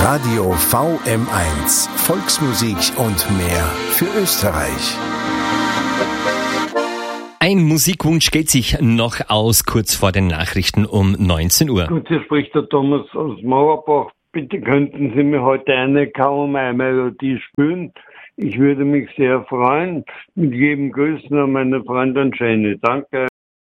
Radio VM1, Volksmusik und mehr für Österreich. Ein Musikwunsch geht sich noch aus, kurz vor den Nachrichten um 19 Uhr. Gut, hier spricht der Thomas aus Mauerbach. Bitte könnten Sie mir heute eine Kaum-Melodie spielen? Ich würde mich sehr freuen. Mit jedem Grüßen an meine Freundin Jenny. Danke.